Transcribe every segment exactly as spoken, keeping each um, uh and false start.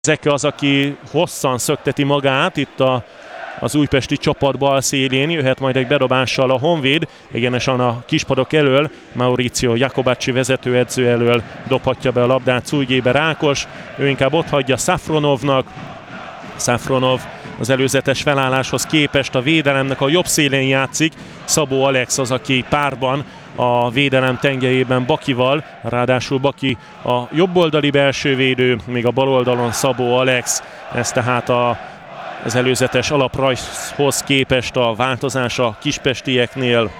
Zeke az, aki hosszan szökteti magát itt a, az újpesti csapat bal szélén, jöhet majd egy bedobással a Honvéd, egyenesen a kispadok elől, Mauricio Jacobacci vezetőedző elől dobhatja be a labdát Czújgéber Ákos, ő inkább ott hagyja Safronovnak, Safronov az előzetes felálláshoz képest a védelemnek a jobb szélén játszik, Szabó Alex az, aki párban a védelem tengelyében Bakival, ráadásul Baki a jobboldali belsővédő, még a baloldalon Szabó Alex, ez tehát a, az előzetes alaprajzhoz képest a változás a kispestieknél.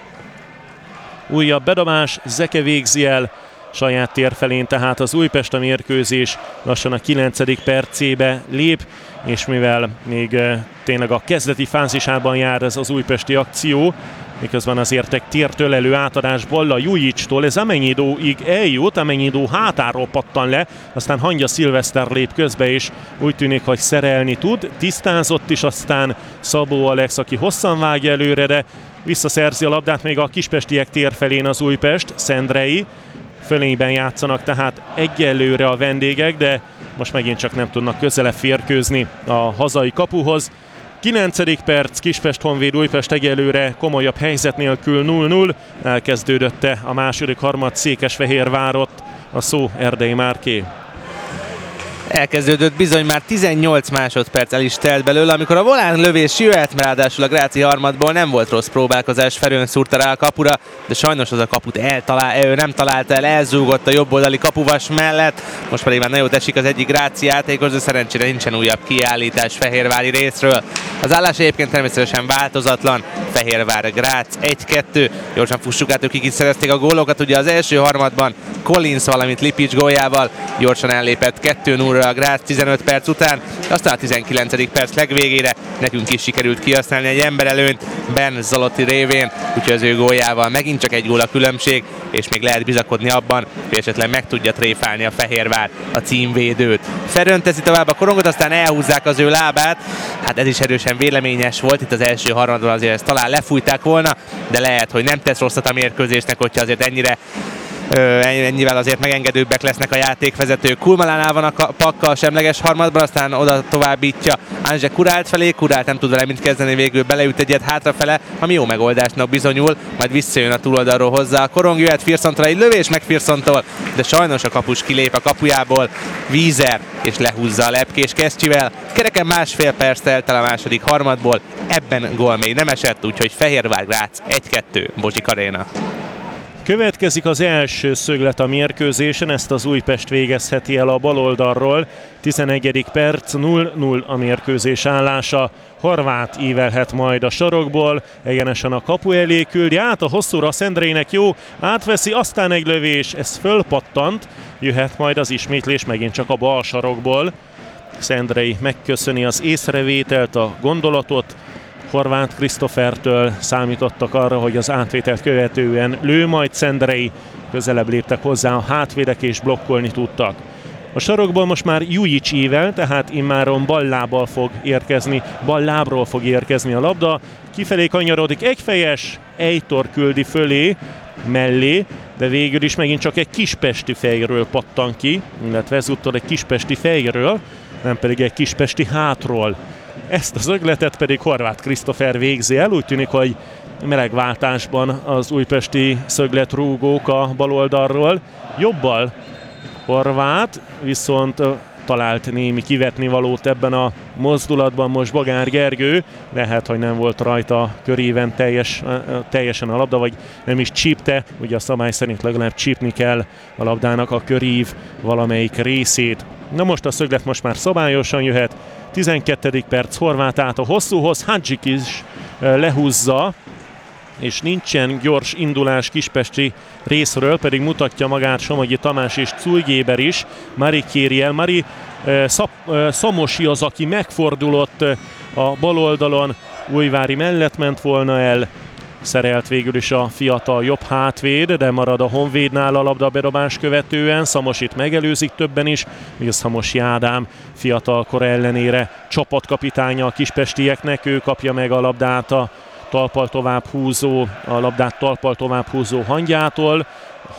Újabb bedobás, Zeke végzi el saját térfelén, tehát az Újpest a mérkőzés lassan a kilencedik percébe lép, és mivel még tényleg a kezdeti fázisában jár ez az újpesti akció, miközben azért egy tértől átadás Balla Jujicstól, ez Amenyidóig eljut, Amenyidó hátáról pattan le, aztán Hangya Szilveszter lép közbe, és úgy tűnik, hogy szerelni tud, tisztázott is, aztán Szabó Alex, aki hosszan vágja előre, de visszaszerzi a labdát még a kispestiek térfelén az Újpest, Szendrei, fölényben játszanak tehát egyelőre a vendégek, de most megint csak nem tudnak közelebb férkőzni a hazai kapuhoz. kilencedik perc, Kispest Honvéd Újpest egyelőre komolyabb helyzet nélkül nulla nulla. Elkezdődött a második harmad Székesfehérvárott a szó Erdei Márké. Elkezdődött bizony, már tizennyolc másodperc el is telt belőle, amikor a volán lövés jöhet, mert ráadásul a Gráci harmadból nem volt rossz próbálkozás, Ferőn szúrta rá a kapura, de sajnos az a kaput eltalál, ő nem találta el, elzúgott a jobboldali kapuvas mellett, most pedig már nagyon esik az egyik Gráci játékos, de szerencsére nincsen újabb kiállítás fehérvári részről. Az állás egyébként természetesen változatlan, Fehérvár Grác egy kettő, gyorsan fussuk át, ők így szerezték a gólokat, ugye az első harmadban Collins, valamint Lipics góljával gyorsan ellépett kettő nulla a Grác tizenöt perc után, aztán a tizenkilencedik perc legvégére nekünk is sikerült kihasználni egy emberelőnyt Ben Zalotti révén, úgyhogy az ő góljával megint csak egy gól a különbség, és még lehet bizakodni abban, hogy esetleg meg tudja tréfálni a Fehérvár a címvédőt. Ferőn teszi tovább a korongot, aztán elhúzzák az ő lábát, hát ez is erősen véleményes volt, itt az első harmadban azért ezt talán lefújták volna, de lehet, hogy nem tesz rosszat a mérkőzésnek, hogyha azért ennyire ennyivel azért megengedőbbek lesznek a játékvezetők. Kulmalánál van a pakka a semleges harmadban, aztán oda továbbítja Anzse Kurált felé, Kurált nem tud vele mit kezdeni, végül beleüt egyet hátrafele, ami jó megoldásnak bizonyul, majd visszajön a túloldalról hozzá a korong, jöhet Firszontra egy lövés meg Firszontól, de sajnos a kapus kilép a kapujából, Vízer és lehúzza a lepkés kesztyűvel. Kereken másfél perc telt el a második harmadból, ebben gól még nem esett, úgyhogy Fehérvár Grác egy kettő, Bozsik Aréna. Következik az első szöglet a mérkőzésen, ezt az Újpest végezheti el a baloldalról. tizenegyedik perc, nulla nulla a mérkőzés állása. Horváth ívelhet majd a sarokból, egyenesen a kapu elé küldi át, a hosszúra Szendreinek jó, átveszi, aztán egy lövés, ez fölpattant, jöhet majd az ismétlés megint csak a bal sarokból. Szendrei megköszöni az észrevételt, a gondolatot, Horváth Krisztofertől számítottak arra, hogy az átvételt követően lő majd Szendrei, közelebb léptek hozzá a hátvédek és blokkolni tudtak. A sarokból most már Jujic ível, tehát immáron ballábbal fog érkezni, ballábról fog érkezni a labda, kifelé kanyarodik egyfejes, Eitor küldi fölé, mellé, de végül is megint csak egy kispesti fejről pattan ki, illetve ezúttal egy kispesti fejről, nem pedig egy kispesti hátról. Ezt az ögletet pedig Horváth Krisztofer végzi el, úgy tűnik, hogy melegváltásban az újpesti szögletrúgók a baloldalról. Jobbal Horváth, viszont talált némi kivetnivalót ebben a mozdulatban most Bagár Gergő. Lehet, hogy nem volt rajta köríven teljes, teljesen a labda, vagy nem is csípte. Ugye a szabály szerint legalább csípni kell a labdának a körív valamelyik részét. Na most a szöglet most már szabályosan jöhet. tizenkettedik perc, Horváth át a hosszúhoz, Hadzsik is lehúzza, és nincsen gyors indulás kispesti részről, pedig mutatja magát Somogyi Tamás és Czújgéber is. Mari kéri el, Mari Szap, Szamosi az, aki megfordulott a baloldalon, Újvári mellett ment volna el, szerelt végül is a fiatal jobb hátvéd, de marad a Honvédnál a labda bedobás követően. Szamosit megelőzik többen is, míg Szamosi Ádám fiatalkora ellenére csapatkapitánya a kispestieknek, ő kapja meg a labdát a talpal tovább húzó, a labdát talpal tovább húzó Hangyától.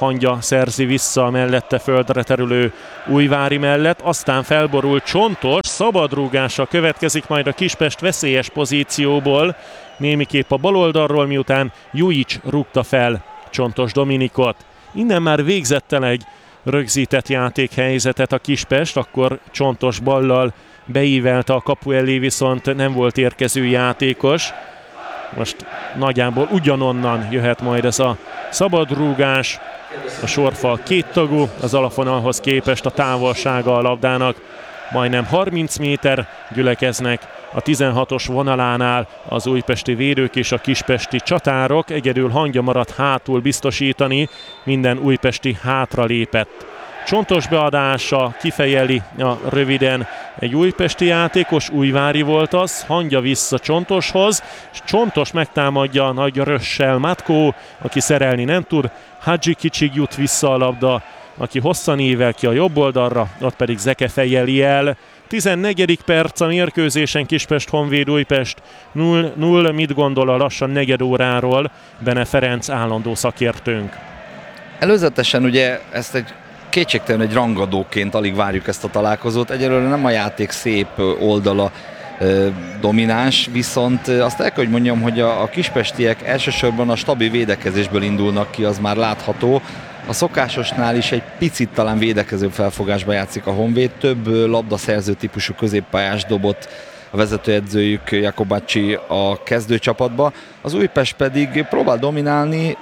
Hangya szerzi vissza a mellette földre terülő Újvári mellett, aztán felborult Csontos, szabadrúgása következik majd a Kispest veszélyes pozícióból, némiképp a baloldalról, miután Jujic rúgta fel Csontos Dominikot. Innen már végzett el egy rögzített játékhelyzetet a Kispest, akkor Csontos ballal beívelte a kapu elé, viszont nem volt érkező játékos. Most nagyjából ugyanonnan jöhet majd ez a szabadrúgás. A sorfal kéttagú, az alapvonalhoz képest a távolsága a labdának majdnem harminc méter, gyülekeznek a tizenhatos vonalánál az újpesti védők és a kispesti csatárok. Egyedül Hangya maradt hátul biztosítani, minden újpesti hátra lépett. Csontos beadása kifejeli a röviden egy újpesti játékos, Újvári volt az, Hangya vissza Csontoshoz, és Csontos megtámadja a nagy rössel Matkó, aki szerelni nem tud, Hadzsi kicsig jut vissza a labda, aki hosszan ível ki a jobb oldalra, ott pedig Zeke fejeli el. tizennegyedik perc a mérkőzésen, Kispest Honvéd Újpest nulla nulla. Mit gondol a lassan negyed óráról Bene Ferenc állandó szakértőnk? Előzetesen ugye ezt egy kétségtelenül egy rangadóként alig várjuk ezt a találkozót. Egyelőre nem a játék szép oldala ö, domináns, viszont azt el kell, hogy mondjam, hogy a, a kispestiek elsősorban a stabil védekezésből indulnak ki, az már látható. A szokásosnál is egy picit talán védekező felfogásba játszik a Honvéd, több labdaszerző típusú középpályás dobott a vezetőedzőjük Jakobacsi a kezdőcsapatba. Az Újpest pedig próbál dominálni,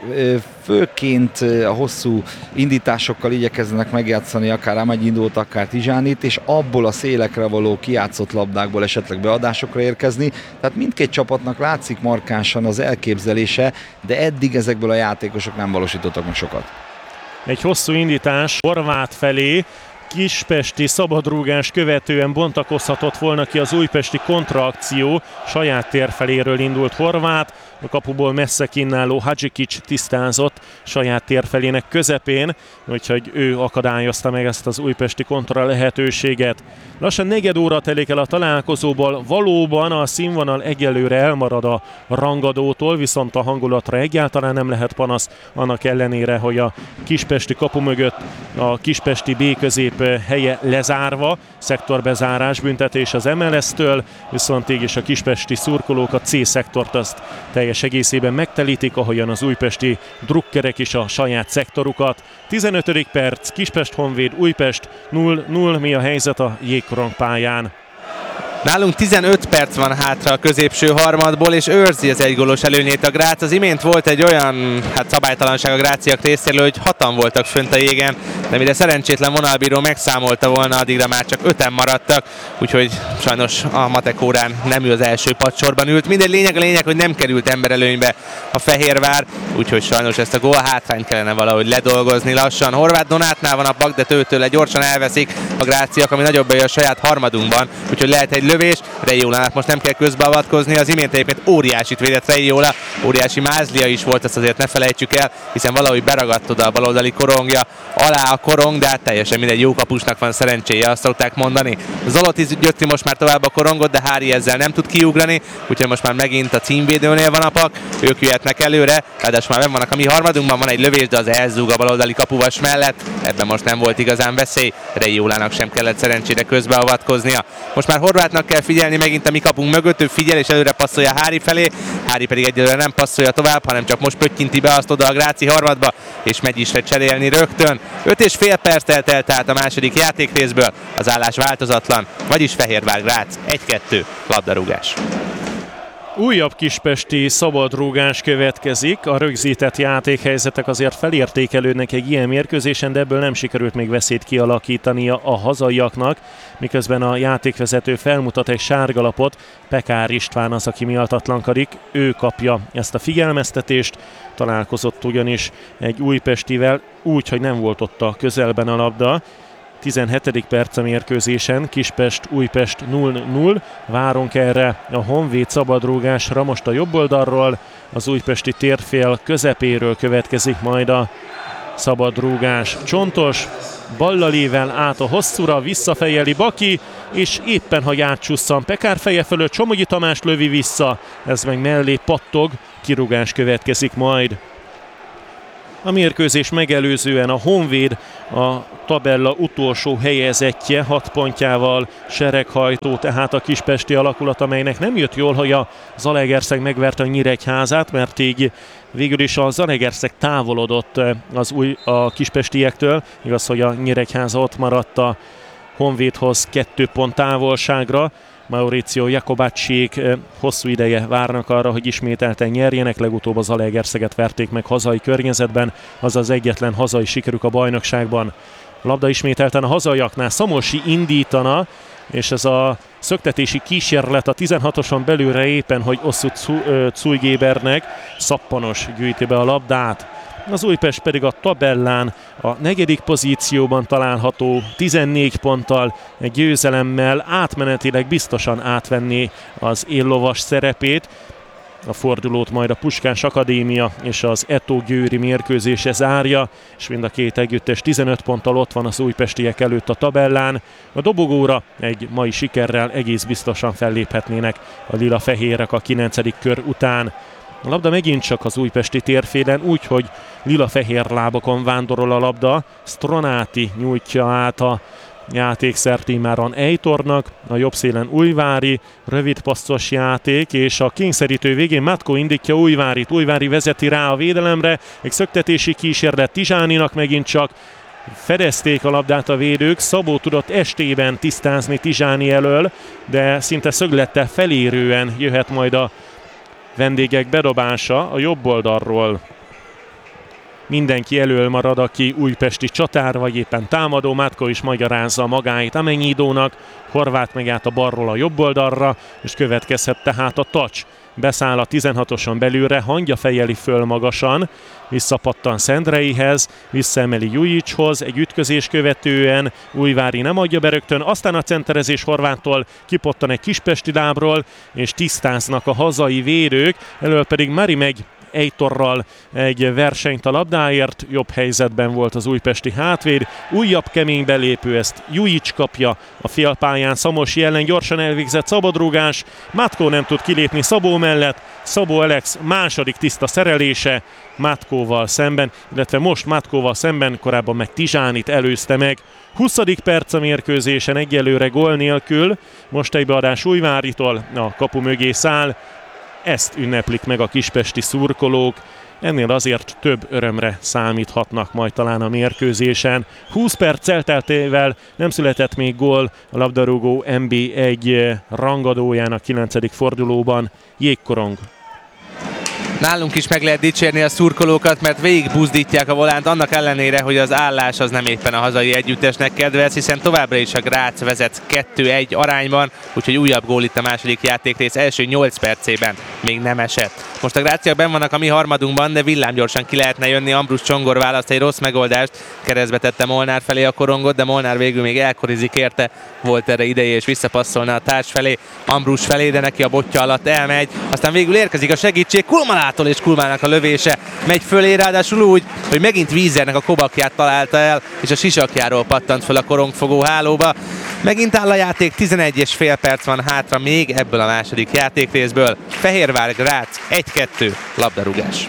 főként a hosszú indításokkal igyekeznek megjátszani akár Ámegyindót, akár Tizsánit, és abból a szélekre való kijátszott labdákból esetleg beadásokra érkezni. Tehát mindkét csapatnak látszik markánsan az elképzelése, de eddig ezekből a játékosok nem valósítottak meg sokat. Egy hosszú indítás Horváth felé, kispesti szabadrúgás követően bontakozhatott volna ki az újpesti kontraakció, saját tér feléről indult Horváth, a kapuból messze kínáló Hadzsikics tisztázott saját tér felének közepén, úgyhogy ő akadályozta meg ezt az újpesti kontra lehetőséget. Lassan negyed óra telik el a találkozóból, valóban a színvonal egyelőre elmarad a rangadótól, viszont a hangulatra egyáltalán nem lehet panasz, annak ellenére, hogy a kispesti kapu mögött a kispesti B közép helye lezárva, szektorbezárás büntetés az em el es-től, viszont így is a kispesti szurkolók a C szektort azt teljes egészében megtelítik, ahogyan az újpesti drukkerek is a saját szektorukat. tizenötödik perc, Kispest Honvéd Újpest nulla nulla. Mi a helyzet a jégkorong pályán? Nálunk tizenöt perc van hátra a középső harmadból, és őrzi az egygólos előnyét a Grác. Az imént volt egy olyan hát szabálytalanság a gráciak részéről, hogy hatan voltak fönt a jégen, de mire szerencsétlen vonalbíró megszámolta volna, addigra már csak öten maradtak, úgyhogy sajnos a matek órán nem ő az első padsorban ült. Mindegy, lényeg a lényeg, hogy nem került emberelőnybe a Fehérvár, úgyhogy sajnos ezt a gól hátrányt kellene valahogy ledolgozni lassan. Horváth Donátnál van a pak, de tőtől gyorsan elveszik a gráciak, ami nagyobb a saját harmadunkban, úgyhogy lehet egy lövés. Reiolának most nem kell közbeavatkozni, az imént egyébként óriásit védett Reiola, óriási mázlia is volt, ezt azért ne felejtsük el, hiszen valahogy beragadt oda a baloldali korongja alá a korong, de hát teljesen mindegy, jó kapusnak van szerencséje, azt szokták mondani. Zolotis gyötri most már tovább a korongot, de Hári ezzel nem tud kiugrani, úgyhogy most már megint a címvédőnél van a pak, ők jöhetnek előre, ráadásul már vannak a mi harmadunkban, van egy lövés, de az elzúg a baloldali kapuvas mellett, ebben most nem volt igazán veszély, Reiolának sem kellett szerencsére közbeavatkoznia. Most már Horváthnak kell figyelni megint a mi kapunk mögött, ő figyel és előre passzolja Hári felé, Hári pedig egyelőre nem passzolja tovább, hanem csak most pöttyinti be azt oda a Gráci harmadba, és megy is cserélni rögtön. öt és fél perc telt el tehát a második játékrészből, az állás változatlan, vagyis Fehérvár Grác egy kettő, labdarúgás. Újabb kispesti szabadrúgás következik, a rögzített játékhelyzetek azért felértékelődnek egy ilyen mérkőzésen, de ebből nem sikerült még veszélyt kialakítania a hazaiaknak, miközben a játékvezető felmutat egy sárgalapot, Pekár István az, aki miattatlankodik, ő kapja ezt a figyelmeztetést, találkozott ugyanis egy újpestivel, úgy, hogy nem volt ott a közelben a labda. tizenhetedik perc a mérkőzésen, Kispest Újpest nulla nulla. Várunk erre a Honvéd szabadrúgásra, most a jobb oldalról, az újpesti térfél közepéről következik majd a szabadrúgás. Csontos ballalével át a hosszúra, visszafejeli Baki, és éppen ha átcsusszan Pekár feje fölött, Somogyi Tamás lövi vissza, ez meg mellé pattog, kirúgás következik majd. A mérkőzés megelőzően a Honvéd a tabella utolsó helyezettje, hat pontjával sereghajtó, tehát a kispesti alakulat, amelynek nem jött jól, hogy a Zalaegerszeg megverte a Nyíregyházát, mert így végül is a Zalaegerszeg távolodott az új, a kispestiektől. Igaz, hogy a Nyíregyháza ott maradt a Honvédhoz kettő pont távolságra. Mauricio Jacobacciék hosszú ideje várnak arra, hogy ismételten nyerjenek, legutóbb az Zalaegerszeget verték meg hazai környezetben, az az egyetlen hazai sikerük a bajnokságban. A labda ismételten a hazaiaknál, Szamosi indítana, és ez a szöktetési kísérlet a tizenhatoson belülre éppen, hogy Osszú Cújgébernek szappanos gyűjti be a labdát. Az Újpest pedig a tabellán a negyedik pozícióban található, tizennégy ponttal, egy győzelemmel átmenetileg biztosan átvenné az éllovas szerepét. A fordulót majd a Puskás Akadémia és az Eto Győri mérkőzése zárja, és mind a két együttes tizenöt ponttal ott van az újpestiek előtt a tabellán. A dobogóra egy mai sikerrel egész biztosan felléphetnének a lila-fehérek a kilencedik kör után. A labda megint csak az újpesti térfélen, úgyhogy lila-fehér lábakon vándorol a labda. Stronáti nyújtja át a játékszert immáron Ejtornak, a jobb szélen Újvári, rövid passzos játék, és a kényszerítő végén Matko indítja Újvárit. Újvári vezeti rá a védelemre, egy szöktetési kísérlet Tizsáninak megint csak. Fedezték a labdát a védők, Szabó tudott estében tisztázni Tizsáni elől, de szinte szöglettel felérően jöhet majd a vendégek bedobása a jobb oldalról. Mindenki elől marad, aki újpesti csatár, vagy éppen támadó. Matko is magyarázza magáit Amennyidónak, Horváth meg át a balról a jobb oldalra, és következhet tehát a touch. Beszáll a tizenhatoson belülre, hangja fejeli föl magasan, visszapattan Szendreihez, visszaemeli Jujicshoz, egy ütközés követően Újvári nem adja be rögtön, aztán a centerezés Horváttól kipottan egy kispesti lábról, és tisztáznak a hazai védők, elől pedig Mari meg Ejtorral egy versenyt a labdáért, jobb helyzetben volt az újpesti hátvéd, újabb kemény belépő, ezt Jujics kapja a félpályán, Szamosi ellen gyorsan elvégzett szabadrúgás, Matko nem tud kilépni Szabó mellett, Szabó Alex második tiszta szerelése Matkóval szemben, illetve most Matkóval szemben, korábban meg Tizsánit előzte meg. huszadik perc a mérkőzésen, egyelőre gól nélkül, most egybeadás Újváritól, a kapu mögé száll. Ezt ünneplik meg a kispesti szurkolók, ennél azért több örömre számíthatnak majd talán a mérkőzésen. húsz perc elteltével nem született még gól a labdarúgó en bé egy rangadójának kilencedik fordulóban. Jégkorong. Nálunk is meg lehet dicsérni a szurkolókat, mert végig buzdítják a volánt, annak ellenére, hogy az állás az nem éppen a hazai együttesnek kedvez, hiszen továbbra is a Grác vezet kettő egy arányban, úgyhogy újabb gól itt a második játékrész első nyolc percében még nem esett. Most a gráciak benn vannak a mi harmadunkban, de villámgyorsan ki lehetne jönni. Ambrus Csongor választ egy rossz megoldást, keresztbe tette Molnár felé a korongot, de Molnár végül még elkorizik érte, volt erre ideje és visszapasszolna a társ felé, Ambrus felé, de neki a botja alatt elmegy, aztán végül érkezik a segítség Kulmalától, és Kulmának a lövése megy fölé, ráadásul úgy, hogy megint Vízernek a kobakját találta el, és a sisakjáról pattant föl a korongfogó hálóba. Megint áll a játék, tizenegy és fél perc van hátra még ebből a második játékrészből. Fehérvár Grác egy kettő labdarúgás.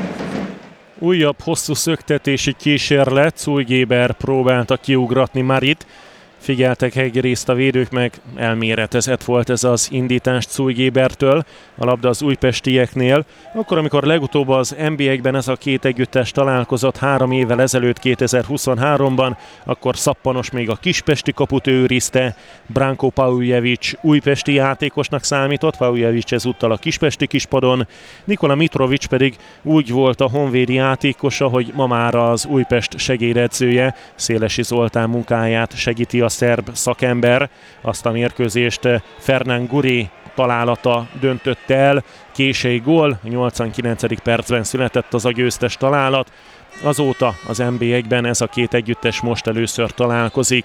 Újabb hosszú szöktetési kísérlet, Cújgéber próbálta kiugratni Marit. Figyeltek egyrészt a védők, meg elméretezett volt ez az indítás Cújgébertől, a labda az újpestieknél. Akkor, amikor legutóbb az en bé egyben ez a két együttes találkozott három évvel ezelőtt, kétezer-huszonháromban, akkor szappanos még a kispesti kaput őrizte, Branko Paujevic újpesti játékosnak számított, Paujevic ezúttal a kispesti kispadon, Nikola Mitrovic pedig úgy volt a honvédi játékosa, hogy ma már az Újpest segédedzője, Szélesi Zoltán munkáját segíti a szerb szakember. Azt a mérkőzést Fernán Guri találata döntött el, késői gól, a nyolcvankilencedik percben született az a győztes találat. Azóta az en bé egyben ez a két együttes most először találkozik.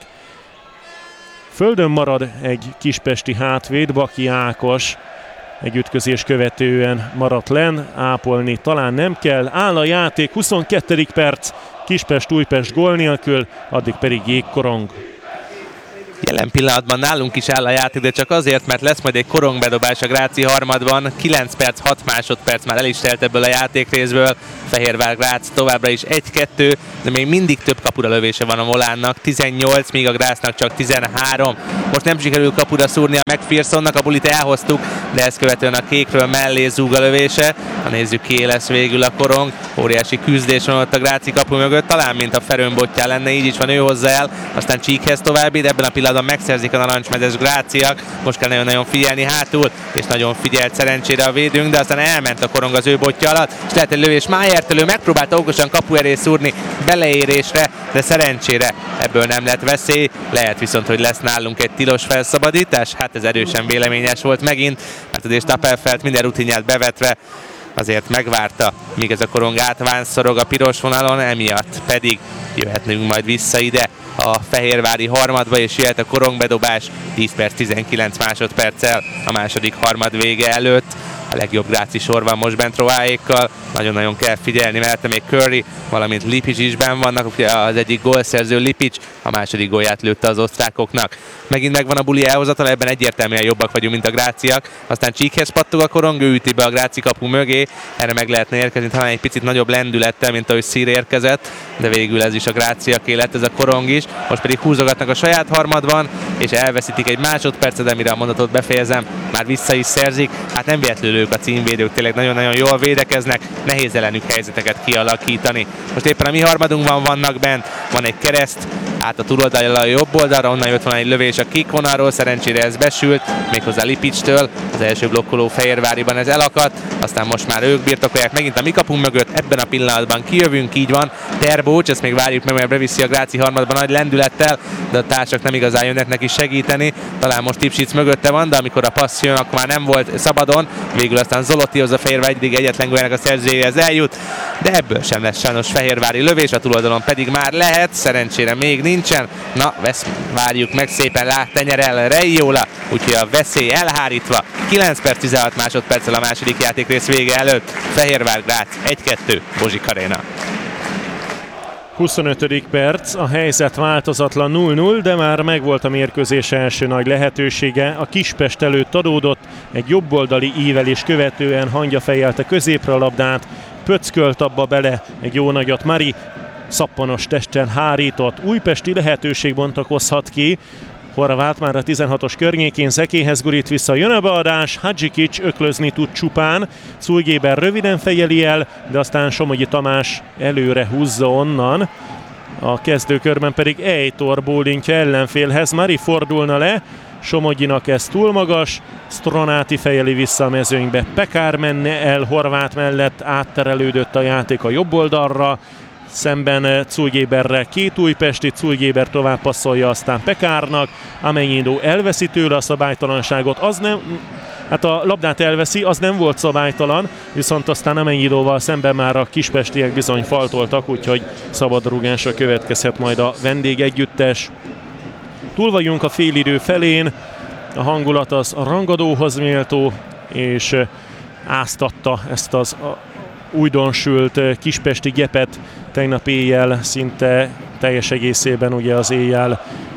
Földön marad egy kispesti hátvéd, Baki Ákos, egy ütközés követően maradt len, ápolni talán nem kell, áll a játék, huszonkettedik perc, Kispest-Újpest gól nélkül, addig pedig Jégkorong. Jelen pillanatban nálunk is áll a játék, de csak azért, mert lesz majd egy korongbedobás a Gráci harmadban. kilenc perc, hat másodperc már el is telt ebből a játékrészből. Fehérvár Grác továbbra is egy kettő, de még mindig több kapura lövése van a Volánnak. tizennyolc, míg a Grácnak csak tizenhárom. Most nem sikerül kapura szúrni a McPhersonnak, a bulit elhoztuk, de ezt követően a kékről mellé zúg a lövése. Ha nézzük, ki lesz végül a korong. Óriási küzdés van ott a Gráci kapu mögött, talán mint a Ferőn botján lenne, így is van, ő hozzá el. Aztán Csíkhez további, de ebben a pillanatban megszerzik a narancsmezes Gráciak. Most kell nagyon-nagyon figyelni hátul, és nagyon figyelt szerencsére a védőnk, de aztán elment a korong az ő botja alatt, és lehet egy lövés Májertől, ő megpróbálta okosan kapu elé szúrni beleérésre, de szerencsére ebből nem lett veszély. Lehet viszont, hogy lesz nálunk egy tilos felszabadítás, hát ez erősen véleményes volt megint, mert azért Stapelfeld minden rutinját bevetve azért megvárta, míg ez a korong átvánszorog a piros vonalon, emiatt pedig jöhetnünk majd vissza ide a fehérvári harmadba, és jöhet a korongbedobás tíz perc tizenkilenc másodperccel a második harmad vége előtt. A legjobb gráci sor van most bent Rováékkal, nagyon-nagyon kell figyelni, mert még Curry, valamint Lipic is benn vannak, ugye az egyik gólszerző Lipic, a második gólját lőtte az osztrákoknak. Megint megvan a buli elhozatala, ebben egyértelműen jobbak vagyunk, mint a gráciak. Aztán Csíkhez pattog a korong, ő üti be a Gráci kapu mögé, erre meg lehetne érkezni talán egy picit nagyobb lendülettel, mint ahogy Szír érkezett, de végül ez is a gráciaké lett, ez a korong is. Most pedig húzogatnak a saját harmadban, és elveszítik egy másodpercet, amire a mondatot befejezem, már vissza is szerzik. Hát nem véletlenül ők a címvédők, tényleg nagyon-nagyon jól védekeznek, nehéz ellenük helyzeteket kialakítani. Most éppen a mi harmadunkban vannak bent, van egy kereszt, át a túloldalra a jobb oldalra, onnan jött van egy lövés a kék vonalról, szerencsére ez besült, méghozzá Lipicstől, az első blokkoló Fehérváriban ez elakadt, aztán most már ők birtokolják megint a mi kapunk mögött, ebben a pillanatban kijövünk, így van, Terbócs, ezt még várjuk meg, mert beviszi a Gráci harmadban nagy lendülettel, de a társak nem igazán jönnek neki segíteni, talán most Lipsic mögötte van, de amikor a passz jön, akkor már nem volt szabadon, végül aztán Zolotihoz a Fehérvár egyik egyetlen góljának a szerzőjéhez eljut, de ebből sem lesz sajnos fehérvári lövés, a túloldalon pedig már lehet, szerencsére még nincsen. Na, vesz, várjuk meg, szépen lát, tenyerel Reiola, úgyhogy a veszély elhárítva, kilenc perc tizenhat másodperccel a második játékrész vége előtt, Fehérvár Grác egy kettő, Bozsik Aréna. huszonötödik perc, a helyzet változatlan nulla nulla, de már megvolt a mérkőzés első nagy lehetősége. A Kispest előtt adódott, egy jobboldali ívelés követően Hangya fejelte középre a labdát, pöckölt abba bele egy jó nagyot Mari, szappanos testen hárított, újpesti lehetőség bontakozhat ki. Horváth már a tizenhatos környékén Zekéhez gurít vissza, jön a beadás, Hadzsikics öklözni tud csupán, Czulgéber röviden fejeli el, de aztán Somogyi Tamás előre húzza onnan. A kezdőkörben pedig Ejtor bólintja ellenfélhez, Mari fordulna le, Somogyinak ez túl magas, Stronáti fejeli vissza a mezőnybe, Pekár menne el Horváth mellett, átterelődött a játék a jobb oldalra, szemben Czulgéberrel két újpesti, Czulgéber tovább passzolja aztán Pekárnak, Amennyidó elveszi tőle a szabálytalanságot, az nem, hát a labdát elveszi, az nem volt szabálytalan, viszont aztán Amennyidóval szemben már a kispestiek bizony faltoltak, úgyhogy szabadrúgásra következhet majd a vendégegyüttes. Túl vagyunk a félidő felén, a hangulat az a rangadóhoz méltó, és áztatta ezt az újdonsült kispesti Gepet tegnap éjjel, szinte teljes egészében ugye az éjjel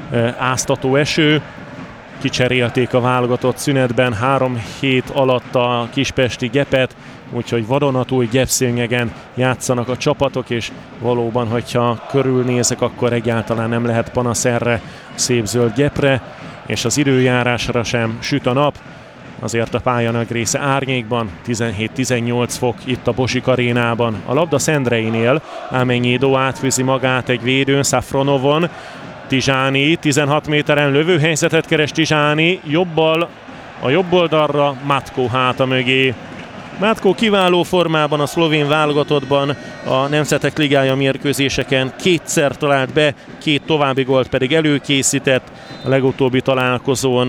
áztató eső. Kicserélték a válogatott szünetben három hét alatt a kispesti Gepet, úgyhogy vadonatúj gyepszőnyegen játszanak a csapatok, és valóban, hogyha körülnézek, akkor egyáltalán nem lehet panasz erre szép zöld Gepre, és az időjárásra sem süt a nap. Azért a pálya nagy része árnyékban, tizenhét-tizennyolc fok itt a Bozsik Arénában. A labda Szendreinél, Amennyidó átfűzi magát egy védőn, Safronovon, Tizsáni, tizenhat méteren lövőhelyzetet keres Tizsáni, jobbal a jobb oldalra, Matko háta mögé. Matko kiváló formában a szlovén válogatottban, a Nemzetek Ligája mérkőzéseken kétszer talált be, két további gólt pedig előkészített. A legutóbbi találkozón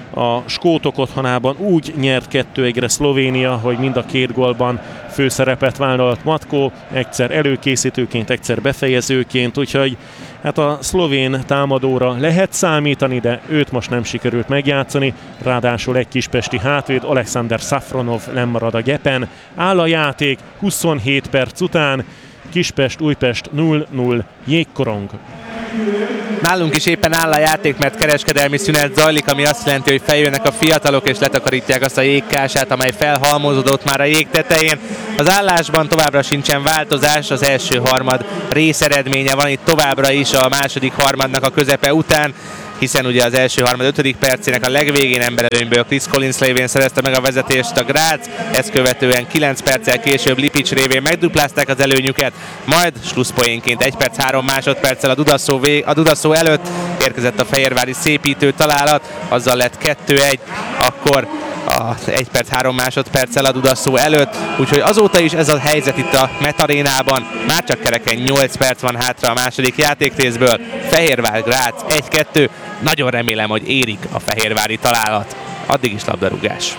a skótok otthonában úgy nyert kettő egyre Szlovénia, hogy mind a két gólban főszerepet vállalt Matko, egyszer előkészítőként, egyszer befejezőként, úgyhogy hát a szlovén támadóra lehet számítani, de őt most nem sikerült megjátszani, ráadásul egy kispesti hátvéd, Alexander Safronov nem marad a Gepen. Áll a játék huszonhét perc után, Kispest-Újpest nulla nulla, jégkorong. Nálunk is éppen áll a játék, mert kereskedelmi szünet zajlik, ami azt jelenti, hogy feljönnek a fiatalok és letakarítják azt a jégkását, amely felhalmozódott már a jég tetején. Az állásban továbbra sincsen változás, az első harmad részeredménye van itt továbbra is a második harmadnak a közepe után, hiszen ugye az első harmad ötödik percének a legvégén emberelőnyből Chris Collins révén szerezte meg a vezetést a Grác, ezt követően kilenc perccel később Lipics révén megduplázták az előnyüket, majd slusszpoénként egy perc három másodperccel a Dudaszó, vég, a Dudaszó előtt érkezett a fehérvári szépítő találat, azzal lett kettő egy, akkor a egy perc három másodperccel a Dudaszó előtt, úgyhogy azóta is ez a helyzet itt a Metarénában, már csak kereken nyolc perc van hátra a második játékrészből, Fehérvár Grác egy kettő, nagyon remélem, hogy érik a fehérvári találat, addig is labdarúgás.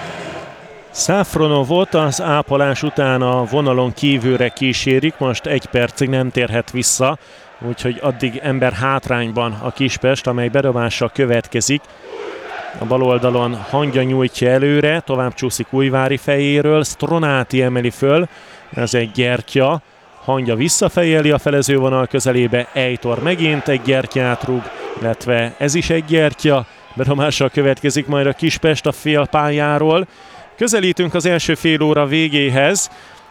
Safronovot az ápolás után a vonalon kívülre kísérik, most egy percig nem térhet vissza, úgyhogy addig ember hátrányban a Kispest, amely bedobással következik. A bal oldalon Hangya nyújtja előre, tovább csúszik Újvári fejéről, Stronati emeli föl, ez egy gyertya. Hangya visszafejeli a felezővonal közelébe, Eitor megint egy gyertyát rúg, illetve ez is egy gyertya. Bedobással következik majd a Kispest a félpályáról. Közelítünk az első fél óra végéhez.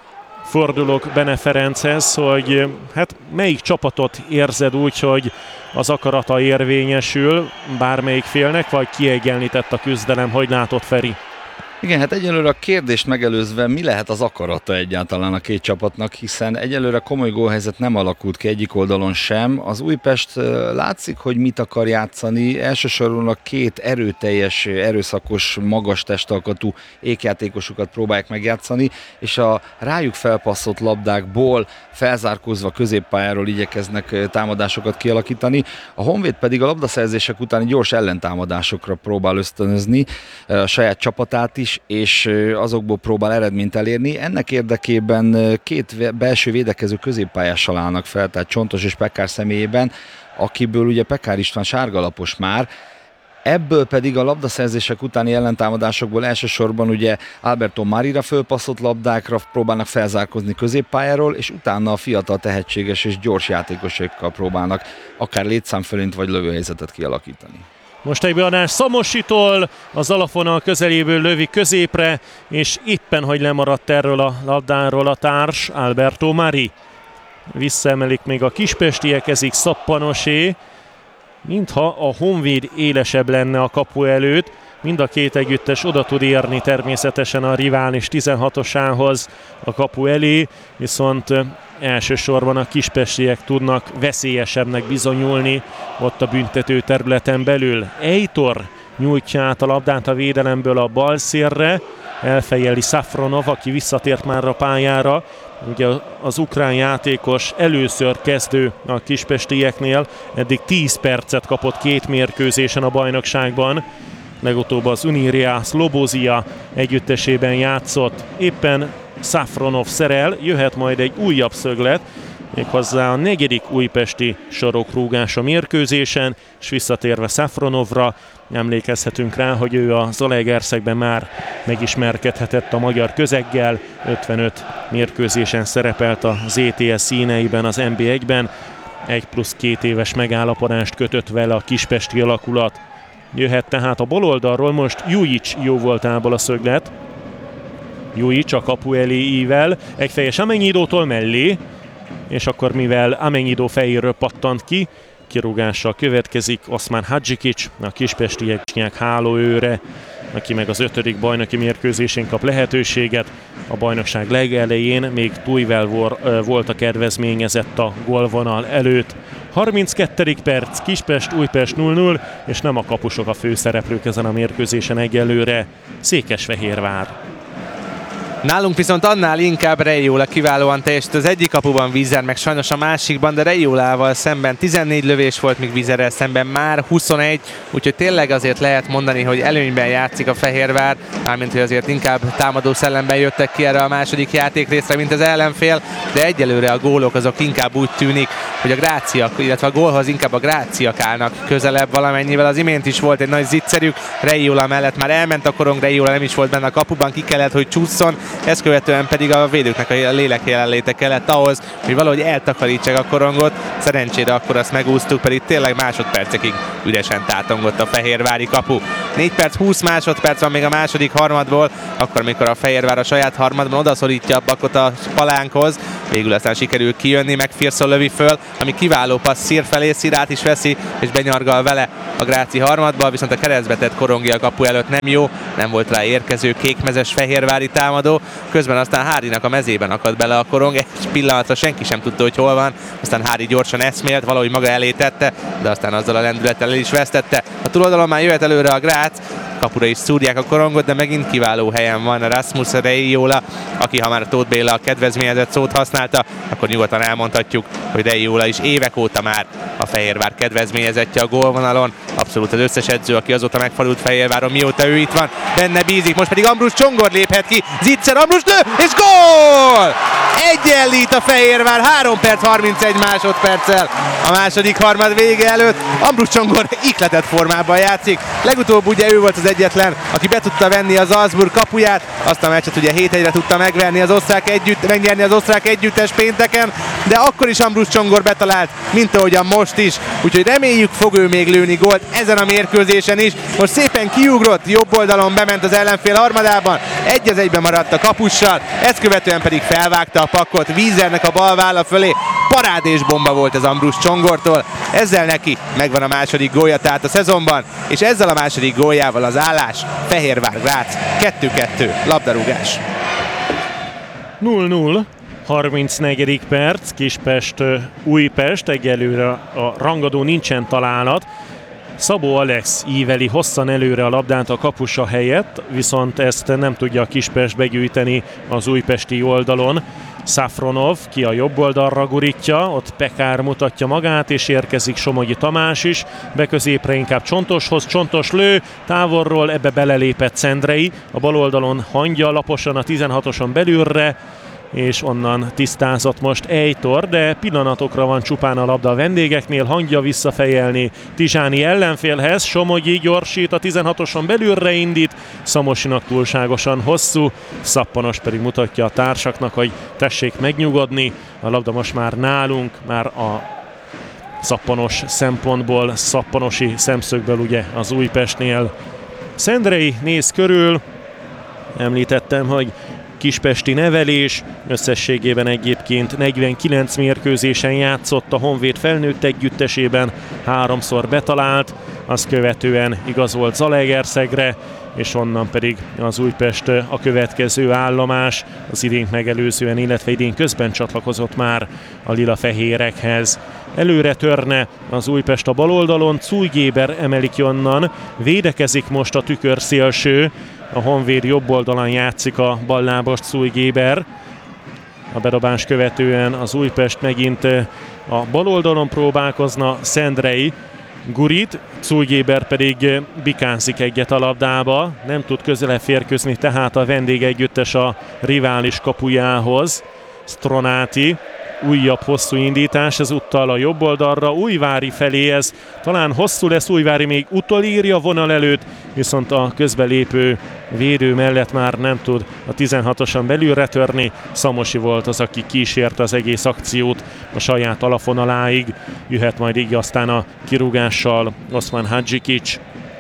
Fordulok Bene Ferenchez, hogy hát melyik csapatot érzed úgy, hogy az akarata érvényesül bármelyik félnek, vagy kiegyenlített a küzdelem? Hogy látod, Feri? Igen, hát egyelőre a kérdést megelőzve mi lehet az akarata egyáltalán a két csapatnak, hiszen egyelőre komoly gólhelyzet nem alakult ki egyik oldalon sem. Az Újpest látszik, hogy mit akar játszani. Elsősorban a két erőteljes, erőszakos, magas testalkatú ékjátékosukat próbálják megjátszani, és a rájuk felpasszott labdákból felzárkózva középpályáról igyekeznek támadásokat kialakítani. A Honvéd pedig a labdaszerzések utáni gyors ellentámadásokra próbál ösztönözni a saját csapatát is, és azokból próbál eredményt elérni. Ennek érdekében két belső védekező középpályással állnak fel, tehát Csontos és Pekár személyében, akiből ugye Pekár István sárgalapos már. Ebből pedig a labdaszerzések utáni ellentámadásokból elsősorban ugye Alberto Marira fölpasszott labdákra próbálnak felzárkozni középpályáról, és utána a fiatal, tehetséges és gyors játékosokkal próbálnak akár létszámfölényt vagy lövőhelyzetet kialakítani. Most egy beadás Szamositól, az alafonal közeléből lövi középre, és éppen, hogy lemaradt erről a labdáról a társ, Alberto Mari. Visszaemelik még a kispestiek, ezik Szappanosé, mintha a Honvéd élesebb lenne a kapu előtt. Mind a két együttes oda tud érni természetesen a rivális tizenhatosához a kapu elé, viszont elsősorban a kispestiek tudnak veszélyesebbnek bizonyulni ott a büntető területen belül. Eitor nyújtja át a labdát a védelemből a bal szélre, elfejeli Safronov, aki visszatért már a pályára. Ugye az ukrán játékos először kezdő a kispestieknél, eddig tíz percet kapott két mérkőzésen a bajnokságban. Legutóbb az Unirea Slobozia együttesében játszott. Éppen Safronov szerel, jöhet majd egy újabb szöglet, méghozzá a negyedik újpesti sarokrúgás a mérkőzésen, és visszatérve Safronovra, emlékezhetünk rá, hogy ő a Zalaegerszegben már megismerkedhetett a magyar közeggel, ötvenöt mérkőzésen szerepelt a zé té es színeiben, az en bé egyben, egy plusz két éves megállapodást kötött vele a kispesti alakulat. Jöhet tehát a bal oldalról most Jujic jóvoltából a szöglet. Jujic a kapu elé ível, egyfejes Amennyidótól mellé, és akkor mivel Amennyidó fejéről pattant ki, kirúgással következik Oszmán Hadzsikics, a kispestiek hálóőre, aki meg az ötödik bajnoki mérkőzésén kap lehetőséget. A bajnokság legelején még Tujvel volt a kedvezményezett a gólvonal előtt. harminckettedik perc, Kispest, Újpest nulla nulla, és nem a kapusok a főszereplők ezen a mérkőzésen egyelőre. Székesfehérvár. Nálunk viszont annál inkább Reiola kiválóan teljesít az egyik kapuban, Vízer meg sajnos a másikban, de Reiolával szemben tizennégy lövés volt, míg Vízerrel szemben már huszonegy, úgyhogy tényleg azért lehet mondani, hogy előnyben játszik a Fehérvár, mármint hogy azért inkább támadó szellemben jöttek ki erre a második játékrészre, mint az ellenfél, de egyelőre a gólok azok inkább úgy tűnik, hogy a gráciak, illetve a gólhoz inkább a gráciak állnak közelebb valamennyivel. Az imént is volt egy nagy zicserük, Reiola mellett már elment a korong, Reiola nem is volt benne a kapuban, ki kellett, hogy csúszson, ezt követően pedig a védőknek a lélek jelenléte kellett ahhoz, hogy valahogy eltakarítsák a korongot. Szerencsére akkor azt megúsztuk, pedig tényleg másodpercekig üresen tátongott a fehérvári kapu. négy perc húsz másodperc van még a második harmadból, akkor amikor a Fehérvár a saját harmadban odaszorítja a Bakot a palánkhoz, végül aztán sikerül kijönni, meg Firszon lövi föl, ami kiváló passz Szír felé, Szír át is veszi, és benyargal vele a Gráci harmadba, viszont a keresztbe tett korongi a kapu előtt nem jó, nem volt rá érkező kékmezes fehérvári támadó, közben aztán Hárinak a mezében akadt bele a korong, egy pillanatra senki sem tudta, hogy hol van, aztán Hári gyorsan eszmélt, valahogy maga elé tette, de aztán azzal a lendülettel el is vesztette. A túloldalon már jöhet előre a Grác, kapura is szúrják a korongot, de megint kiváló helyen van Rasmus Reiola, aki ha már Tóth Béla a kedvezményezett szót használta, akkor nyugodtan elmondhatjuk, hogy Reiola is évek óta már a Fehérvár kedvezményezettje a gólvonalon. Abszolút az összes edző, aki azóta megfordult Fehérváron, mióta ő itt van, benne bízik, most pedig Ambrus Csongor léphet ki, Zicser, Ambrus lő, és gól! Egyenlít a Fehérvár három perc harmincegy másodperccel a második harmad vége előtt. Ambrus Csongor ihletett formában játszik. Legutóbb ugye ő volt az egyetlen, aki be tudta venni az Salzburg kapuját, azt a meccset ugye hét egyre tudta megverni az osztrák együtt, megnyerni az osztrák együttes pénteken, de akkor is Ambrus Csongor betalált, mint ahogyan most is. Úgyhogy reméljük, fog ő még lőni gólt ezen a mérkőzésen is. Most szépen kiugrott, jobb oldalon bement az ellenfél harmadában, egy az egyben maradt a kapussal, ezt követően pedig felvágta a pakot Vízernek a bal válla fölé. Parádés bomba volt ez Ambrus Csongortól, ezzel neki megvan a második gólja tehát a szezonban, és ezzel a második góljával az állás Fehérvár Grác kettő kettő labdarúgás. nulla nulla, harmincnegyedik perc, Kispest Újpest, egyelőre a rangadó nincsen találat. Szabó Alex íveli hosszan előre a labdát a kapusa helyett, viszont ezt nem tudja a Kispest begyűjteni az újpesti oldalon. Safronov ki a jobb oldalra gurítja, ott Pekár mutatja magát, és érkezik Somogyi Tamás is, beközépre inkább Csontoshoz, Csontos lő, távolról ebbe belelépett Szendrei, a bal oldalon hangja laposan a tizenhatoson belülre, és onnan tisztázott most Ejtor, de pillanatokra van csupán a labda a vendégeknél, hangja visszafejelni Tizsáni ellenfélhez, Somogyi gyorsít, a tizenhatoson belülre indít, Szamosinak túlságosan hosszú, Szappanos pedig mutatja a társaknak, hogy tessék megnyugodni, a labda most már nálunk, már a Szappanos szempontból, szappanosi szemszögből ugye az Újpestnél. Szendrei néz körül, említettem, hogy kispesti nevelés, összességében egyébként negyvenkilenc mérkőzésen játszott a Honvéd felnőtt együttesében, háromszor betalált, azt követően igazolt Zalaegerszegre, és onnan pedig az Újpest a következő állomás, az idént megelőzően, illetve idén közben csatlakozott már a lila-fehérekhez. Előre törne az Újpest a bal oldalon, Cújgéber emelik onnan, védekezik most a tükörszélső, a Honvéd jobb oldalon játszik a ballábos Cújgéber. A bedobás követően az Újpest megint a bal oldalon próbálkozna, Szendrei gurít, Cújgéber pedig bikánzik egyet a labdába, nem tud közelebb férkőzni tehát a vendégegyüttes a rivális kapujához. Stronáti, újabb hosszú indítás, ezúttal a jobb oldalra, Újvári felé, ez talán hosszú lesz, Újvári még utolírja vonal előtt, viszont a közbelépő védő mellett már nem tud a tizenhatoson belülre törni. Szamosi volt az, aki kísérte az egész akciót a saját alapvonaláig, jöhet majd így aztán a kirúgással Oszmán Hadzsikics.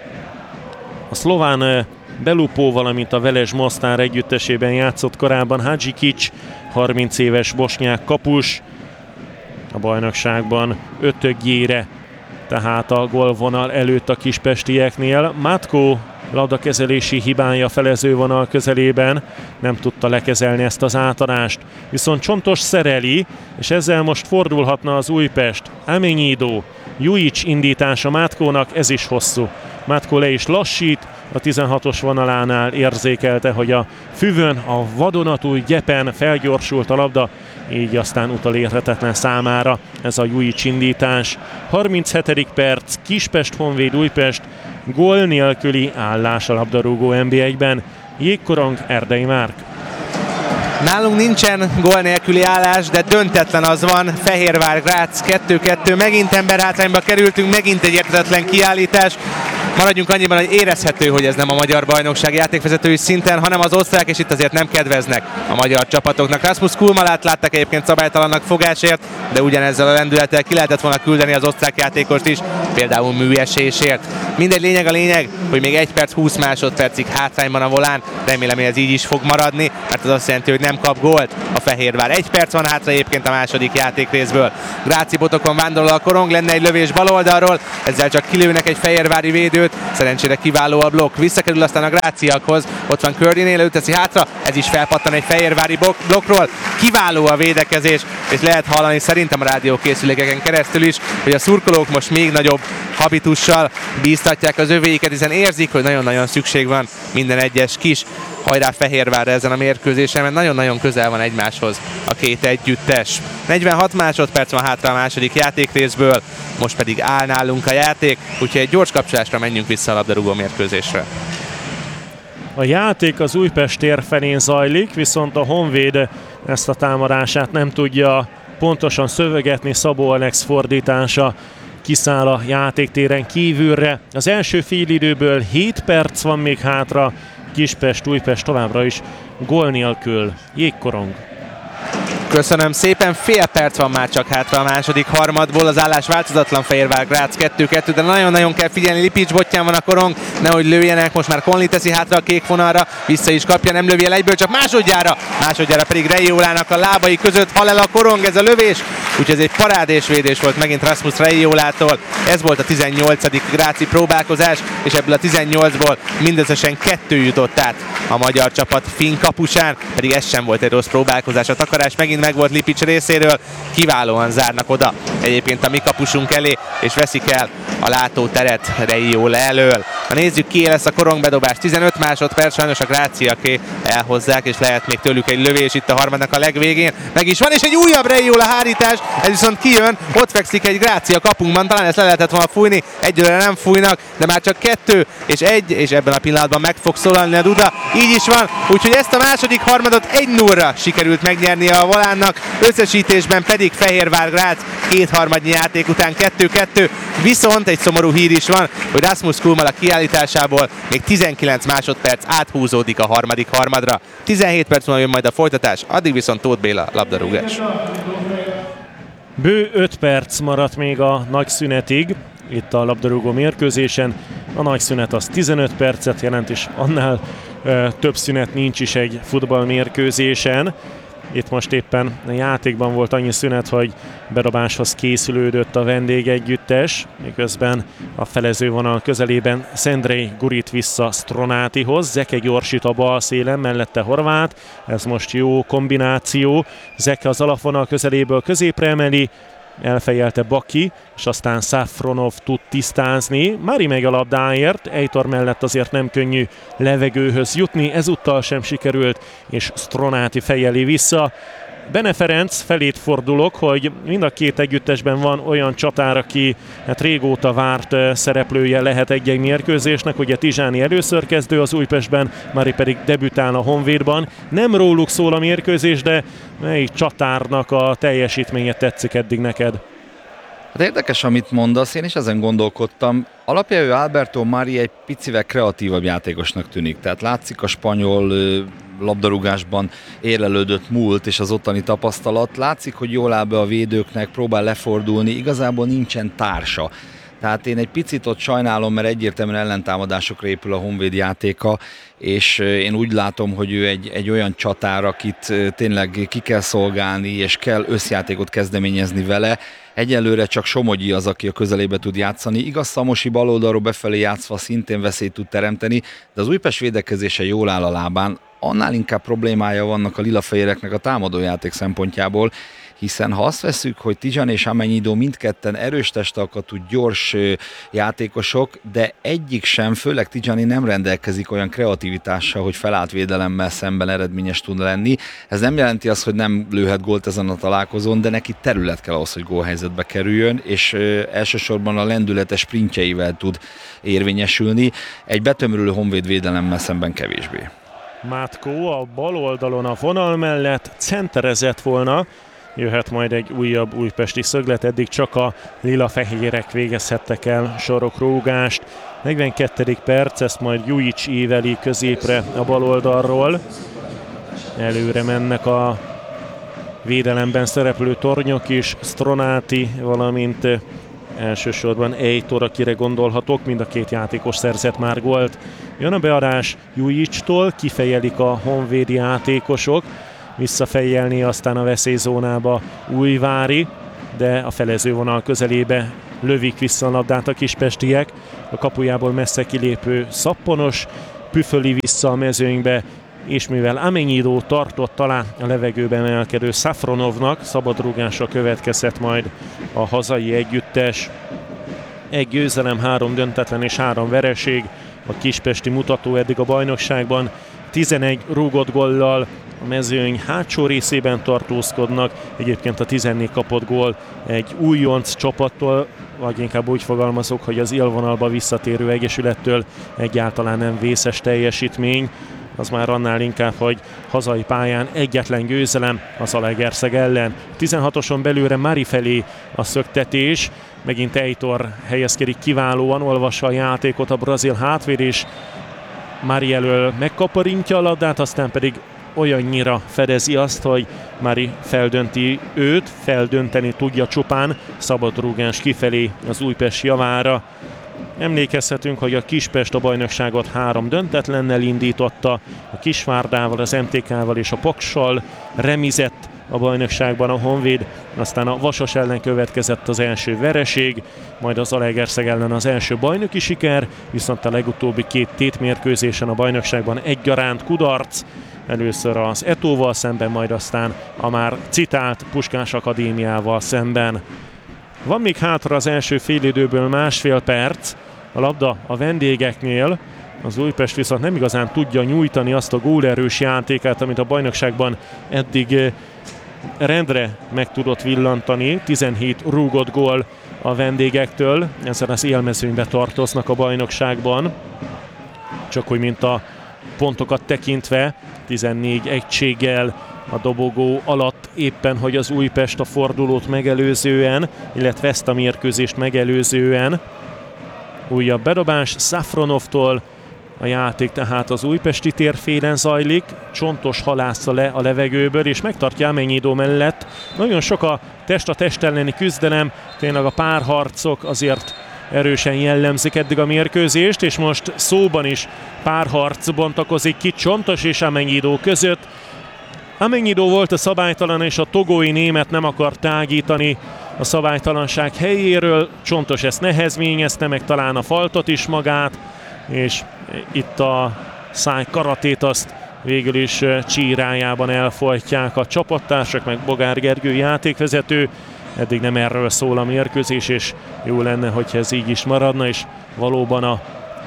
A szlován Belupó, valamint a Velezs Mostár együttesében játszott korábban Hadzsikics, harminc éves bosnyák kapus, a bajnokságban ötödjére, tehát a gólvonal előtt a kispestieknél. Matko labdakezelési hibája felezővonal közelében, nem tudta lekezelni ezt az átadást, viszont Csontos szereli, és ezzel most fordulhatna az Újpest. Amenyidó, Jujic indítása Matkónak, ez is hosszú. Matko le is lassít, a tizenhatos vonalánál érzékelte, hogy a füvön, a vadonatúj gyepen felgyorsult a labda, így aztán utolérhetetlen számára ez a Jujic indítás. harminchetedik perc, Kispest Honvéd Újpest, gól nélküli állás a labdarúgó en bé egyben. Jégkorong, Erdei Márk. Nálunk nincsen gól nélküli állás, de döntetlen az van. Fehérvár Grác kettő kettő, megint emberhátrányba kerültünk, megint egy érthetetlen kiállítás. Maradjunk annyiban, hogy érezhető, hogy ez nem a magyar bajnokság játékvezetői szinten, hanem az osztrák, és itt azért nem kedveznek a magyar csapatoknak. Rasmus Kulmalát látták egyébként szabálytalannak fogásért, de ugyanezzel a lendülettel ki lehetett volna küldeni az osztrák játékost is, például műesésért. Mindegy, lényeg a lényeg, hogy még egy perc húsz másodpercig hátrányban a volán, remélem, hogy ez így is fog maradni, mert az azt jelenti, hogy nem kap gólt a Fehérvár. Egy perc van hátra egyébként a második játékrészből. Gráci botokon vándorol a korong, lenne egy lövés bal oldalról, ezzel csak kilőnek egy fehérvári védőt, szerencsére kiváló a blokk. Visszakerül aztán a Gráciakhoz, ott van Kördinél, ő teszi hátra, ez is felpattan egy fehérvári blokkról. Kiváló a védekezés, és lehet hallani szerintem a rádiókészülékeken keresztül is, hogy a szurkolók most még nagyobb habitussal bíztatják az övéiket, hiszen érzik, hogy nagyon-nagyon szükség van minden egyes kis hajrá Fehérvárra ezen a mérkőzésen, mert nagyon-nagyon közel van egymáshoz a két együttes. negyvenhat másodperc van hátra a második játékrészből, most pedig áll nálunk a játék, úgyhogy egy gyors kapcsolásra menjünk vissza a labdarúgó mérkőzésre. A játék az Újpest tér felén zajlik, viszont a Honvéd ezt a támadását nem tudja pontosan szövegetni. Szabó Alex fordítása kiszáll a játéktéren kívülre. Az első félidőből hét perc van még hátra, Kispest-Újpest továbbra is gól nélkül. Jégkorong. Köszönöm szépen, fél perc van már csak hátra a második harmadból, az állás változatlan, Fehérvár Grác kettő kettő, de nagyon-nagyon kell figyelni, Lipics botján van a korong, nehogy lőjenek, most már Conley teszi hátra a kék vonalra, vissza is kapja, nem lövi el egyből, csak másodjára, másodjára pedig Reiolának a lábai között hal el a korong, ez a lövés, úgyhogy ez egy parádés védés volt megint Rasmus Reiolától, ez volt a tizennyolcadik gráci próbálkozás, és ebből a tizennyolcból mindösszesen kettő jutott át a magyar csapat finn kapusán, pedig ez sem volt egy rossz próbálkozás, a takarás megint meg volt Lipics részéről, kiválóan zárnak oda egyébként a mi kapusunk elé, és veszik el a látóteret Reiola elől. Ha nézzük, ki lesz a korongbedobás, tizenöt másodperc, sajnos a Gráciaké elhozzák, és lehet még tőlük egy lövés itt a harmadnak a legvégén. Meg is van, és egy újabb Reiola hárítás, ez viszont kijön, ott fekszik egy Grácia kapunkban, talán ezt le lehetett volna fújni, egyelőre nem fújnak, de már csak kettő és egy, és ebben a pillanatban meg fog szólalni a Duda, így is van, úgyhogy ezt a második harmadot egy nullra sikerült megnyernie a volánnak, összesítésben pedig Fehérvár Grác kétharmadnyi játék után kettő kettő, viszont egy szomorú hír is van, hogy Rasmus Kulmala kiállításából még tizenkilenc másodperc áthúzódik a harmadik harmadra. tizenhét perc múlva jön majd a folytatás, addig viszont Tóth Béla labdarúgás. Bő öt perc maradt még a nagy szünetig itt a labdarúgó mérkőzésen. A nagy szünet az tizenöt percet jelent, és annál ö, több szünet nincs is egy futballmérkőzésen. Itt most éppen a játékban volt annyi szünet, hogy bedobáshoz készülődött a vendégegyüttes, miközben a felezővonal közelében Szendrei gurít vissza Stronátihoz, Zeke gyorsít a bal szélen, mellette Horváth, ez most jó kombináció, Zeke az alapvonal közeléből középre emeli, elfejelte Baki, és aztán Safronov tud tisztázni. Mári megy a labdáért, Eitor mellett azért nem könnyű levegőhöz jutni, ezúttal sem sikerült, és Stronáti fejeli vissza. Bene Ferenc felét fordulok, hogy mind a két együttesben van olyan csatár, aki hát régóta várt szereplője lehet egy-egy mérkőzésnek. Ugye Tizsáni először kezdő az Újpestben, Mári pedig debütál a Honvédban. Nem róluk szól a mérkőzés, de melyik csatárnak a teljesítménye tetszik eddig neked? Hát érdekes, amit mondasz, én is ezen gondolkodtam. Alapjául Alberto Mári egy picivel kreatívabb játékosnak tűnik, tehát látszik a spanyol labdarúgásban érlelődött múlt és az ottani tapasztalat. Látszik, hogy jól áll be a védőknek, próbál lefordulni, igazából nincsen társa. Tehát én egy picit ott sajnálom, mert egyértelműen ellentámadásokra épül a Honvéd játéka, és én úgy látom, hogy ő egy, egy olyan csatár, akit tényleg ki kell szolgálni, és kell összjátékot kezdeményezni vele. Egyelőre csak Somogyi az, aki a közelébe tud játszani. Igaz, Szamosi baloldalról befelé játszva szintén veszélyt tud teremteni, de az Újpest védekezése jól áll a lábán. Annál inkább problémája vannak a lilafehéreknek a támadójáték szempontjából, hiszen ha azt veszük, hogy Tizsán és Amenyido mindketten erős testalkatú, gyors játékosok, de egyik sem, főleg Tizsáni nem rendelkezik olyan kreativitással, hogy felállt védelemmel szemben eredményes tud lenni. Ez nem jelenti azt, hogy nem lőhet gólt ezen a találkozón, de neki terület kell ahhoz, hogy gólhelyzetbe kerüljön, és elsősorban a lendületes sprintjeivel tud érvényesülni. Egy betömörülő Honvéd védelemmel szemben kevésbé. Mátkó a bal oldalon a vonal mellett centerezett volna, jöhet majd egy újabb újpesti szöglet, eddig csak a lila-fehérek végezhettek el sorokrógást. negyvenkettedik perc, ezt majd Jujic íveli középre a bal oldalról. Előre mennek a védelemben szereplő tornyok is, Stronati, valamint elsősorban Eitor, akire gondolhatok, mind a két játékos szerzett már gólt. Jön a beadás Jujictól, kifejelik a honvédi játékosok, visszafejelni aztán a veszélyzónába Újvári, de a felezővonal közelébe lövik vissza a labdát a kispestiek. A kapujából messze kilépő Szapponos püföli vissza a mezőnybe, és mivel Amennyidó tartott talán a levegőben emelkedő Safronovnak, szabadrúgásra következett majd a hazai együttes. Egy győzelem, három döntetlen és három vereség. A kispesti mutató eddig a bajnokságban tizenegy rúgott góllal a mezőny hátsó részében tartózkodnak. Egyébként a tizennégy kapott gól egy újonc csapattól, vagy inkább úgy fogalmazok, hogy az élvonalba visszatérő egyesülettől egyáltalán nem vészes teljesítmény. Az már annál inkább, hogy hazai pályán egyetlen győzelem az Zalaegerszeg ellen. tizenhatoson belőle Mari felé a szöktetés, megint Eitor helyezkedik kiválóan, olvassa a játékot a brazil hátvéd, és Mari elől megkaparintja a labdát, aztán pedig olyannyira fedezi azt, hogy Mari feldönti őt, feldönteni tudja csupán, szabadrúgás kifelé az Újpest javára. Emlékezhetünk, hogy a Kispest a bajnokságot három döntetlennel indította, a Kisvárdával, az em té ká-val és a Paksal remizett a bajnokságban a Honvéd, aztán a Vasas ellen következett az első vereség, majd az Zalaegerszeg ellen az első bajnoki siker, viszont a legutóbbi két tétmérkőzésen a bajnokságban egyaránt kudarc, először az Etóval szemben, majd aztán a már citált Puskás Akadémiával szemben. Van még hátra az első félidőből másfél perc, a labda a vendégeknél, az Újpest viszont nem igazán tudja nyújtani azt a gólerős játékát, amit a bajnokságban eddig rendre meg tudott villantani. tizenhét rúgott gól a vendégektől, ezzel az élmezőnybe tartoznak a bajnokságban, csak úgy mint a pontokat tekintve, tizennégy egységgel a dobogó alatt éppen, hogy az Újpest a fordulót megelőzően, illetve ezt a mérkőzést megelőzően. Újabb bedobás Safronovtól, a játék tehát az újpesti térfélen zajlik, Csontos halásza le a levegőből, és megtartja Amennyidó mellett. Nagyon sok a test a test elleni küzdelem, tényleg a párharcok azért erősen jellemzik eddig a mérkőzést, és most szóban is párharc bontakozik ki Csontos és Amennyidó között. Amennyidó volt a szabálytalan, és a togói német nem akar tágítani a szabálytalanság helyéről. Csontos ezt nehezményezte, meg talán a faltot is magát, és itt a száj karatét azt végül is csírájában elfolytják a csapattársak, meg Bogár Gergő játékvezető. Eddig nem erről szól a mérkőzés, és jó lenne, hogyha ez így is maradna, és valóban a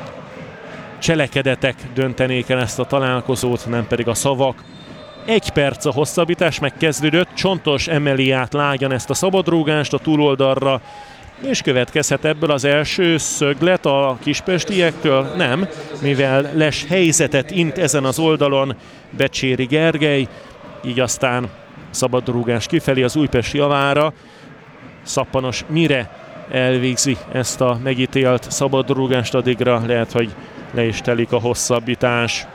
cselekedetek döntenék el ezt a találkozót, nem pedig a szavak. Egy perc a hosszabbítás, megkezdődött, Csontos emeli át lágyan ezt a szabadrúgást a túloldalra, és következhet ebből az első szöglet a kispestiektől? Nem, mivel les helyzetet int ezen az oldalon Becséri Gergely, így aztán szabadrúgás kifelé az Újpest javára. Szappanos mire elvégzi ezt a megítélt szabadrúgást, addigra lehet, hogy le is telik a hosszabbítás.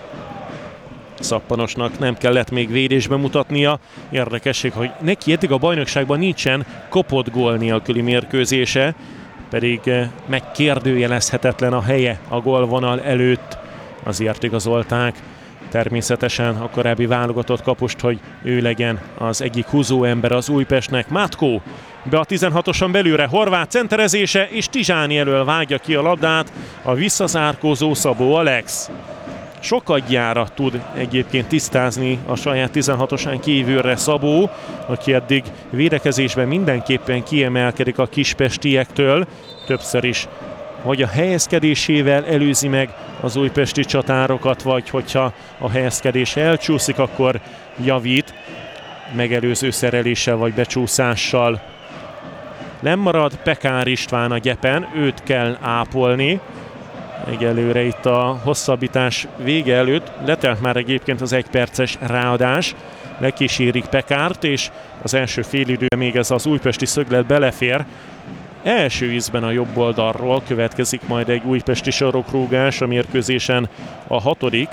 Szappanosnak nem kellett még védésbe mutatnia. Érdekesség, hogy neki eddig a bajnokságban nincsen kopott gól nélküli mérkőzése, pedig megkérdőjelezhetetlen a helye a gólvonal előtt. Azért igazolták természetesen a korábbi válogatott kapust, hogy ő legyen az egyik húzóember az Újpestnek. Mátkó be a tizenhatoson belülre, Horváth centerezése, és Tizsáni elől vágja ki a labdát a visszazárkózó Szabó Alex. Sokadjára tud egyébként tisztázni a saját tizenhatosán kívülre Szabó, aki eddig védekezésben mindenképpen kiemelkedik a kispestiektől, többször is vagy a helyezkedésével előzi meg az újpesti csatárokat, vagy hogyha a helyezkedés elcsúszik, akkor javít megelőző szereléssel vagy becsúszással. Nem marad Pekár István a gyepen, őt kell ápolni. Egyelőre itt a hosszabbítás vége előtt letelt már egyébként az egyperces ráadás. Lekísérik Pekárt, és az első félidőben még ez az újpesti szöglet belefér. Első ízben a jobb oldalról következik majd egy újpesti sarokrúgás, a mérkőzésen a hatodik.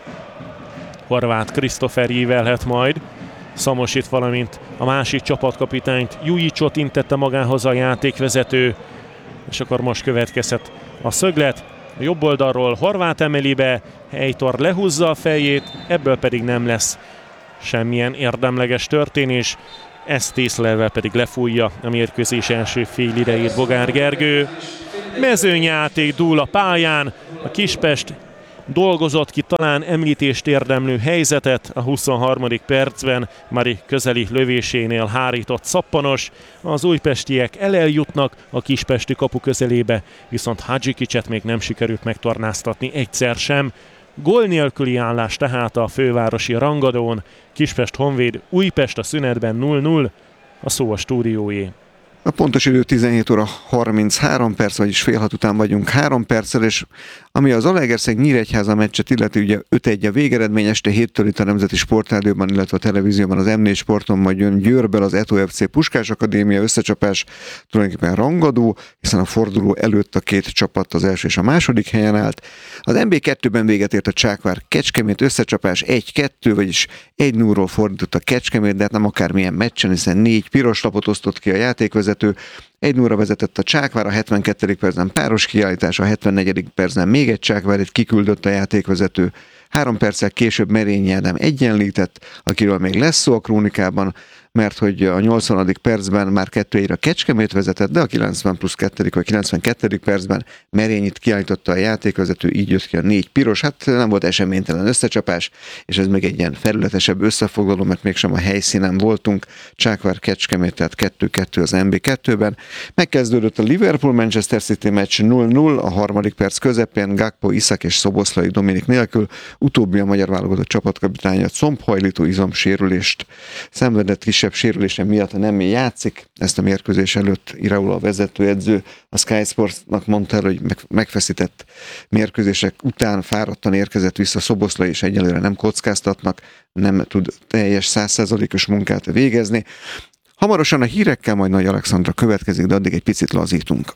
Horváth Krisztofer ívelhet majd. Szamosit, valamint a másik csapatkapitányt, Jujicsot intette magához a játékvezető, és akkor most következhet a szöglet. A jobb oldalról Horváth emeli be, Heitor lehúzza a fejét, ebből pedig nem lesz semmilyen érdemleges történés. Ezt észlelve pedig lefújja a mérkőzés első fél idejét Bogár Gergő. Mezőnyjáték dúl a pályán, a Kispest dolgozott ki talán említést érdemlő helyzetet a huszonharmadik percben, Mari közeli lövésénél hárított Szappanos. Az újpestiek eleljutnak a kispesti kapu közelébe, viszont Hadzsikicset még nem sikerült megtornáztatni egyszer sem. Gól nélküli állás tehát a fővárosi rangadón. Kispest Honvéd, Újpest a szünetben nulla nulla, a szó a stúdióé. A pontos idő tizenhét óra harminchárom perc, vagyis fél hat után vagyunk három perccel, és ami az Zalaegerszeg Nyíregyháza meccset illeti, ugye öt egy a végeredmény, este héttől itt a Nemzeti Sportrádióban, illetve a televízióban az em négy Sporton majd jön Győrből az Eto ef cé Puskás Akadémia összecsapás, tulajdonképpen rangadó, hiszen a forduló előtt a két csapat az első és a második helyen állt. Az en bé kettőben véget ért a Csákvár Kecskemét összecsapás egy kettő, vagyis egy nullról fordított a Kecskemét, de hát nem akármilyen meccsen, hiszen négy piros lapot osztott ki a játékvezető. egy nullra vezetett a Csákvár, a hetvenkettedik percben páros kiállítás, a hetvennegyedik percben még egy Csákvárit kiküldött a játékvezető. Három perccel később Merényi Ádám egyenlített, akiről még lesz szó a krónikában, mert hogy a nyolcvanadik percben már kettő egyre a Kecskemét vezetett, de a kilencven plusz kettő vagy kilencvenkettedik percben Merényit kiállította a játékvezető, így jött ki a négy piros. Hát nem volt eseménytelen összecsapás, és ez még egy ilyen felületesebb összefoglaló, mert mégsem a helyszínen voltunk. Csákvár Kecskemét, tehát kettő kettő az en bé kettőben. Megkezdődött a Liverpool-Manchester City meccs nulla nulla, a harmadik perc közepén Gakpo, Iszak és Szoboszlai Dominik nélkül, utóbbi a magyar válogatott csapatkapitánya combhajlító izomsérülést szenvedett, kisebb sérülése miatt nem játszik. Ezt a mérkőzés előtt Iraola a vezetőedző a Sky Sportsnak mondta el, hogy megfeszített mérkőzések után fáradtan érkezett vissza Szoboszlai, és egyelőre nem kockáztatnak, nem tud teljes száz százalékos munkát végezni. Hamarosan a hírekkel majd Nagy Alexandra következik, de addig egy picit lazítunk.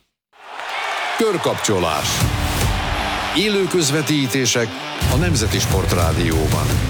Körkapcsolás. Élő közvetítések a Nemzeti Sportrádióban.